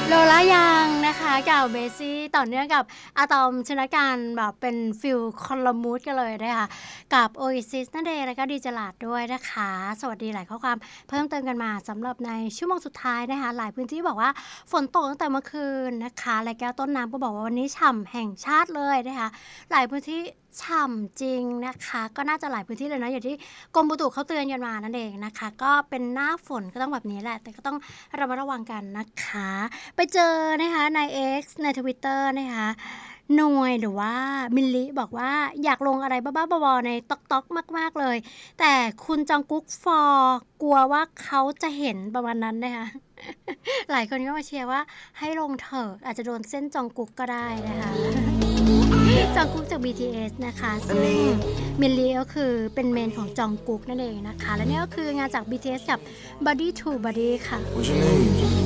โลล่ายังนะคะกับเบสซี่ต่อเนื่องกับอะตอมชนการแบบเป็นฟิลคอลมูดกันเลยนะคะกับ Oasis นั่นเองแล้วก็ดีเจลาดด้วยนะคะสวัสดีหลายข้อความเพิ่มเติมกันมาสำหรับในชั่วโมงสุดท้ายนะคะหลายพื้นที่บอกว่าฝนตกตั้งแต่เมื่อคืนนะคะและแก้วต้นน้ำก็บอกว่าวันนี้ฉ่ำแห่งชาติเลยนะคะหลายพื้นที่ฉ่ำจริงนะคะก็น่าจะหลายพื้นที่เลยนะอย่างที่กรมอุตุเขาเตือนกันมานั่นเองนะคะก็เป็นหน้าฝนก็ต้องแบบนี้แหละแต่ก็ต้องระมัดระวังกันนะคะไปเจอนะคะใน X ใน Twitter นะคะหน่วยหรือว่ามิลลิบอกว่าอยากลงอะไรบ้าๆบอๆในต๊อกต๊อกมากๆเลยแต่คุณจองกุ๊กฟอร์กลัวว่าเขาจะเห็นประมาณนั้นนะคะหลายคนก็มาเชียร์ว่าให้ลงเถอะอาจจะโดนเส้นจองกุ๊กก็ได้นะคะจองกุ๊กจาก BTS นะคะซึ่งมิลลีก็คือเป็นเมนของจองกุ๊กนั่นเองนะคะและนี่ก็คืองานจาก BTS กับ Body to Body ค่ะ